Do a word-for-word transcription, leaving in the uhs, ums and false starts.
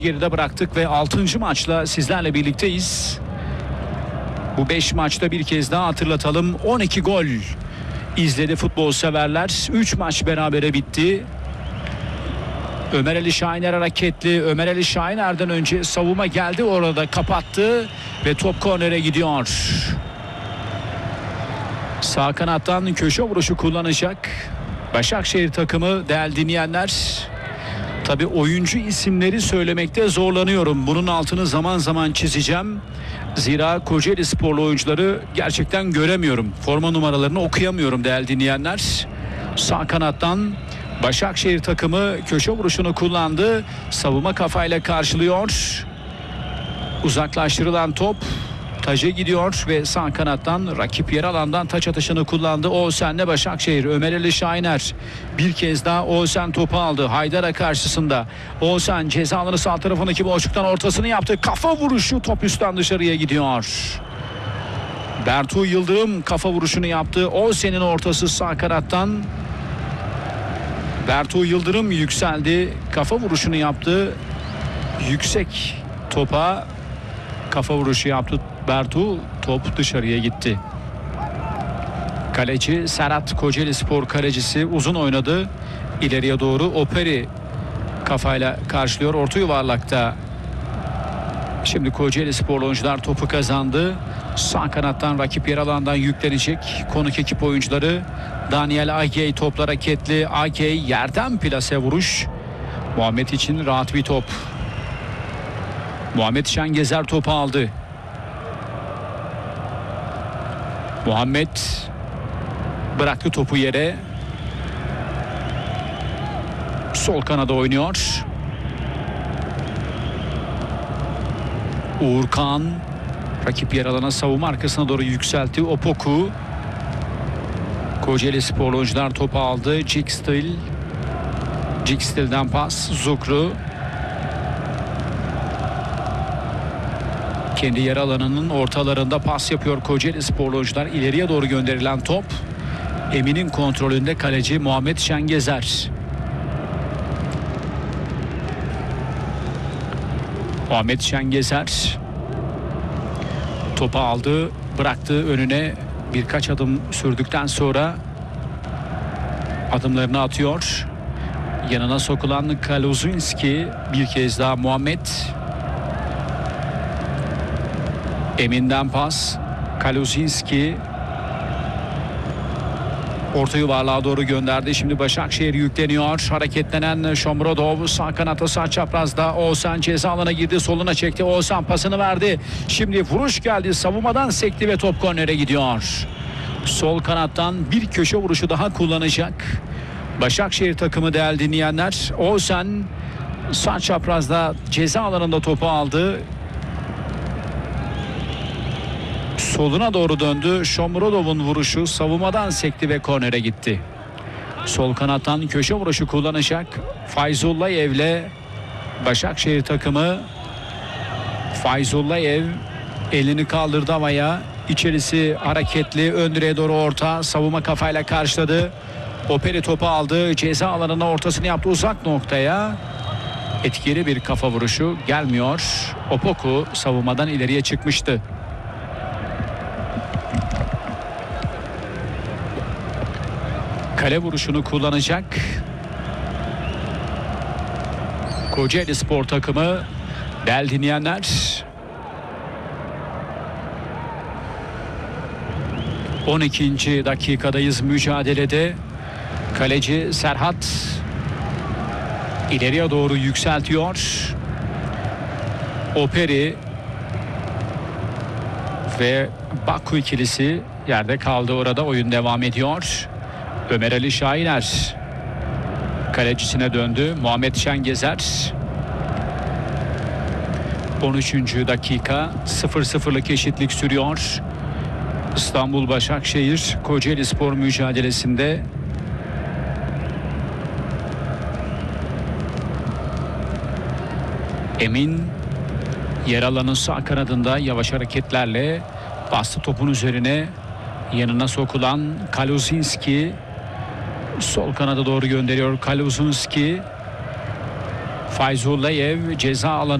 geride bıraktık ve altıncı maçla sizlerle birlikteyiz. Bu beş maçta bir kez daha hatırlatalım. on iki gol izledi futbol severler. üç maç berabere bitti. Ömer Ali Şahiner hareketli. Ömer Ali Şahiner'den önce savunma geldi. Orada kapattı ve top kornere gidiyor. Sağ kanattan köşe vuruşu kullanacak Başakşehir takımı değerli dinleyenler. Tabii oyuncu isimleri söylemekte zorlanıyorum. Bunun altını zaman zaman çizeceğim. Zira Kocaeli sporlu oyuncuları gerçekten göremiyorum. Forma numaralarını okuyamıyorum değerli dinleyenler. Sağ kanattan Başakşehir takımı köşe vuruşunu kullandı. Savunma kafayla karşılıyor. Uzaklaştırılan top taca gidiyor ve sağ kanattan rakip yer alandan taç atışını kullandı. Oğuzhan'la Başakşehir. Ömer Ali Şahiner bir kez daha Oğuzhan topu aldı. Haydar'a karşısında. Oğuzhan ceza alanı sağ tarafındaki boşluktan ortasını yaptı. Kafa vuruşu top üstten dışarıya gidiyor. Bertu Yıldırım kafa vuruşunu yaptı. Oğuzhan'ın ortası sağ kanattan. Bertu Yıldırım yükseldi. Kafa vuruşunu yaptı. Yüksek topa kafa vuruşu yaptı Bertu. Top dışarıya gitti. Kaleci Serhat, Kocaeli Spor kalecisi uzun oynadı. İleriye doğru Operi kafayla karşılıyor. Orta yuvarlakta. Şimdi Kocaeli Spor oyuncular topu kazandı. Sağ kanattan rakip yer alandan yüklenecek konuk ekip oyuncuları. Daniel Agey toplar hareketli. Agey yerden plase vuruş. Muhammed için rahat bir top. Muhammed Şengezer topu aldı. Muhammed bıraktı topu yere. Sol kanada oynuyor. Uğurkan rakip yer alana savunma arkasına doğru yükseltti. Opoku. Kocaeli Spor oyuncular topu aldı. Jikstil. Jikstil'den pas. Zukru. Kendi yer alanının ortalarında pas yapıyor Kocaeli Sporlu oyuncular. İleriye doğru gönderilen top. Emin'in kontrolünde kaleci Muhammed Şengezer. Muhammed Şengezer topu aldı, bıraktı önüne, birkaç adım sürdükten sonra adımlarını atıyor. Yanına sokulan Kaluzinski, bir kez daha Muhammed. Emin'den pas. Kaluzinski orta yuvarlığa doğru gönderdi. Şimdi Başakşehir yükleniyor. Hareketlenen Shomurodov sağ kanata sağ çaprazda. Oğuzhan ceza alanına girdi. Soluna çekti. Oğuzhan pasını verdi. Şimdi vuruş geldi. Savunmadan sekti ve top kornere gidiyor. Sol kanattan bir köşe vuruşu daha kullanacak Başakşehir takımı değerli dinleyenler. Oğuzhan sağ çaprazda ceza alanında topu aldı. Soluna doğru döndü. Shomurodov'un vuruşu savunmadan sekti ve kornere gitti. Sol kanattan köşe vuruşu kullanacak Fayzullahev'le Başakşehir takımı. Fayzullahev elini kaldırdı havaya. İçerisi hareketli. Ön direğe doğru orta. Savunma kafayla karşıladı. Operi topu aldı. Ceza alanına ortasını yaptı uzak noktaya. Etkili bir kafa vuruşu gelmiyor. Opoku savunmadan ileriye çıkmıştı. Kale vuruşunu kullanacak Kocaeli Spor takımı değerli dinleyenler. on ikinci dakikadayız mücadelede. Kaleci Serhat ileriye doğru yükseltiyor. Operi ve Bakku ikilisi yerde kaldı, orada oyun devam ediyor. Ömer Ali Şahiner kalecisine döndü. Muhammed Şengezer. on üçüncü dakika, sıfır sıfırlık eşitlik sürüyor. İstanbul Başakşehir Kocaeli Spor mücadelesinde. Emin yer alanın sağ kanadında yavaş hareketlerle bastı topun üzerine. Yanına sokulan Kaluzinski sol kanada doğru gönderiyor. Kaluzinski Fayzullayev ceza alanı